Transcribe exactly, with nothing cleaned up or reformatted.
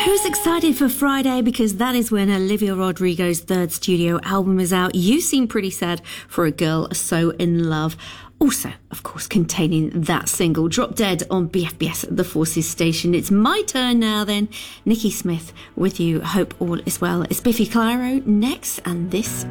Who's excited for Friday? Because that is when Olivia Rodrigo's third studio album is out. You Seem Pretty Sad for a Girl So In Love. Also, of course, containing that single, Drop Dead on B F B S, The Forces Station. It's my turn now then. Nikki Smith with you. Hope all is well. It's Biffy Clyro next, and this